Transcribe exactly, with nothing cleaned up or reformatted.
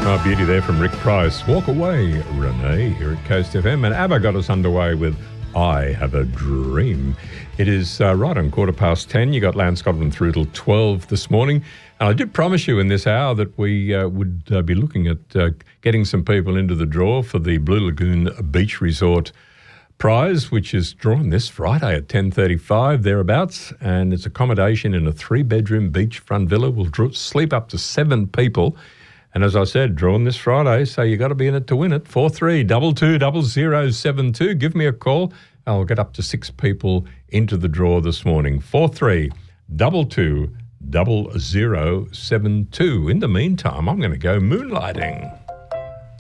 Oh, beauty there from Rick Price. Walk Away, Renee, here at Coast F M. And ABBA got us underway with I Have a Dream. It is uh, right on quarter past ten. You got Lance Godwin through till twelve this morning. And I did promise you in this hour that we uh, would uh, be looking at uh, getting some people into the draw for the Blue Lagoon Beach Resort prize, which is drawn this Friday at ten thirty-five, thereabouts. And it's accommodation in a three-bedroom beachfront villa. We'll draw, sleep up to seven people. And as I said, drawn this Friday, so you got to be in it to win it. four three two two zero zero seven two. Give me a call. I'll get up to six people into the draw this morning. four three two two zero zero seven two. In the meantime, I'm going to go moonlighting.